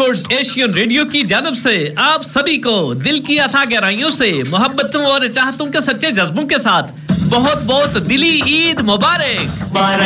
Record Asian radio की जानब से आप सभी को दिल की अथाह गहराइयों से मोहब्बतों और चाहतों के सच्चे जज्बों के साथ बहुत बहुत दिली ईद मुबारक।